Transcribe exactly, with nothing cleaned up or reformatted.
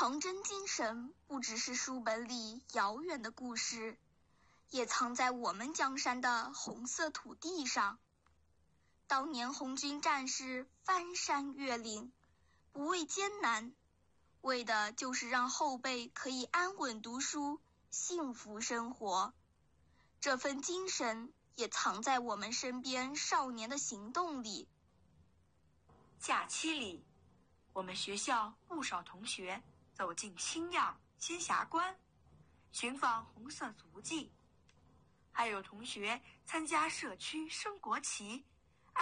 长征精神不只是书本里遥远的故事，也藏在我们江山的红色土地上。当年红军战士翻山越岭，不畏艰难，为的就是让后辈可以安稳读书，幸福生活。这份精神也藏在我们身边少年的行动里。 假期里，我们学校不少同学走进青样仙霞关，寻访红色足迹，还有同学参加社区升国旗、